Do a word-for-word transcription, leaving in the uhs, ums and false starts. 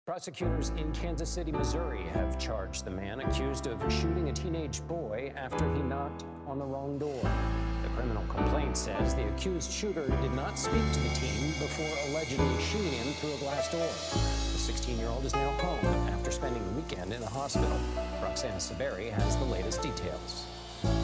Prosecutors in Kansas City, Missouri have charged the man accused of shooting a teenage boy after he knocked on the wrong door. The criminal complaint says the accused shooter did not speak to the teen before allegedly shooting him through a glass door. The sixteen-year-old is now home after spending the weekend in a hospital. Roxanne Saberi has the latest details.